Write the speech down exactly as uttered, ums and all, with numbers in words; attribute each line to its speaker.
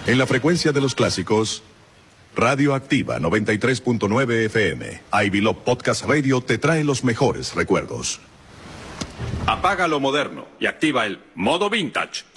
Speaker 1: En la frecuencia de los clásicos, Radio Activa noventa y tres punto nueve F M, Ivy Love Podcast Radio te trae los mejores recuerdos.
Speaker 2: Apaga lo moderno y activa el modo vintage.